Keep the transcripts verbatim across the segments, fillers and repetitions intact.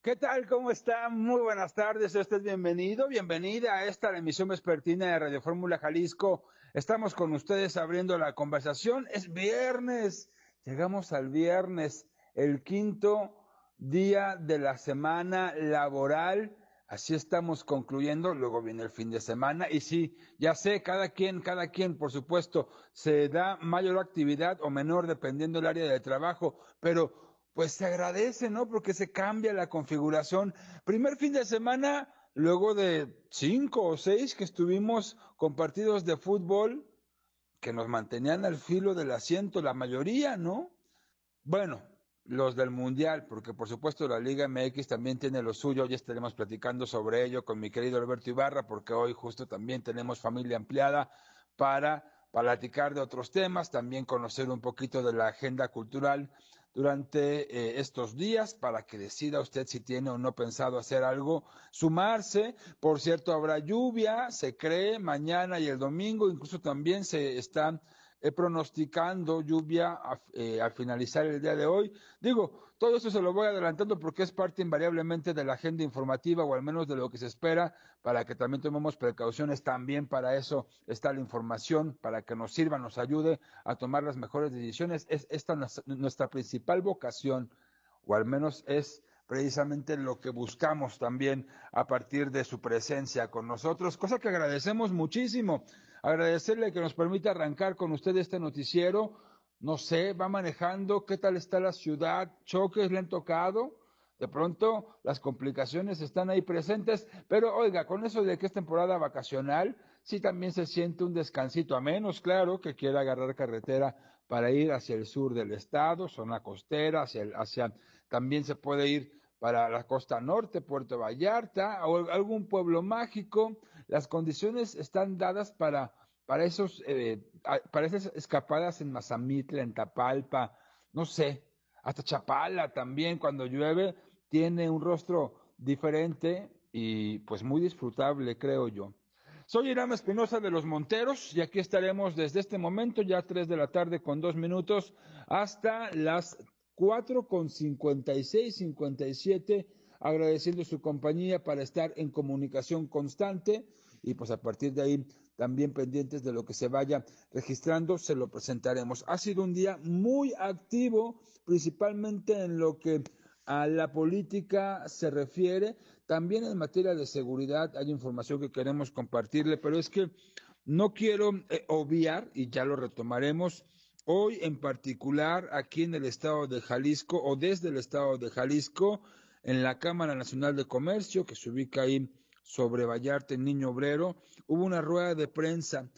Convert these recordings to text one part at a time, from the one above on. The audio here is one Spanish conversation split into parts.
¿Qué tal? ¿Cómo está? Muy buenas tardes. Usted es bienvenido, bienvenida a esta la emisión vespertina de Radio Fórmula Jalisco. Estamos con ustedes abriendo la conversación. Es viernes. Llegamos al viernes, el quinto día de la semana laboral. Así estamos concluyendo, luego viene el fin de semana y sí, ya sé, cada quien, cada quien, por supuesto, se da mayor actividad o menor dependiendo del área de trabajo, pero pues se agradece, ¿no? Porque se cambia la configuración. Primer fin de semana, luego de cinco o seis que estuvimos con partidos de fútbol que nos mantenían al filo del asiento, la mayoría, ¿no? Bueno, los del Mundial, porque por supuesto la Liga M X también tiene lo suyo, ya estaremos platicando sobre ello con mi querido Alberto Ibarra, porque hoy justo también tenemos familia ampliada para platicar de otros temas, también conocer un poquito de la agenda cultural durante eh, estos días, para que decida usted si tiene o no pensado hacer algo, sumarse. Por cierto, habrá lluvia, se cree, mañana y el domingo, incluso también se está eh, pronosticando lluvia a, eh, al finalizar el día de hoy. Digo, todo eso se lo voy adelantando porque es parte invariablemente de la agenda informativa, o al menos de lo que se espera, para que también tomemos precauciones. También para eso está la información, para que nos sirva, nos ayude a tomar las mejores decisiones. Es esta nuestra principal vocación, o al menos es precisamente lo que buscamos también a partir de su presencia con nosotros, cosa que agradecemos muchísimo. Agradecerle que nos permita arrancar con usted este noticiero. No sé, va manejando, ¿qué tal está la ciudad? ¿Choques le han tocado? De pronto las complicaciones están ahí presentes, pero oiga, con eso de que es temporada vacacional, sí también se siente un descansito, a menos, claro, que quiera agarrar carretera para ir hacia el sur del estado, zona costera, hacia, el, hacia también se puede ir para la costa norte, Puerto Vallarta, o algún pueblo mágico. Las condiciones están dadas para, para esos, eh, para esas escapadas en Mazamitla, en Tapalpa, no sé, hasta Chapala también, cuando llueve, tiene un rostro diferente y pues muy disfrutable, creo yo. Soy Irama Espinosa de los Monteros y aquí estaremos desde este momento, ya tres de la tarde con dos minutos, hasta las cuatro con cincuenta y seis, cincuenta y siete, agradeciendo su compañía para estar en comunicación constante y pues a partir de ahí también pendientes de lo que se vaya registrando, se lo presentaremos. Ha sido un día muy activo, principalmente en lo que a la política se refiere. También en materia de seguridad hay información que queremos compartirle, pero es que no quiero eh, obviar, y ya lo retomaremos, hoy en particular aquí en el estado de Jalisco, o desde el estado de Jalisco, en la Cámara Nacional de Comercio, que se ubica ahí sobre Vallarta, en Niño Obrero, hubo una rueda de prensa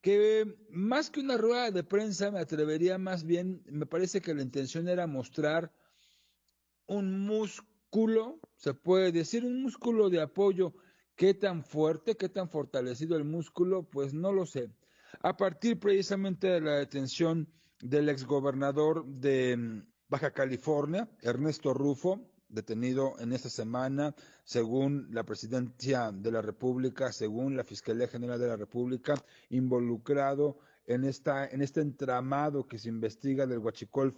que más que una rueda de prensa, me atrevería más bien, me parece que la intención era mostrar un músculo, se puede decir, un músculo de apoyo. ¿Qué tan fuerte, qué tan fortalecido el músculo? Pues no lo sé. A partir precisamente de la detención del exgobernador de Baja California, Ernesto Rufo, detenido en esta semana, según la Presidencia de la República, según la Fiscalía General de la República, involucrado en esta, en este entramado que se investiga del huachicol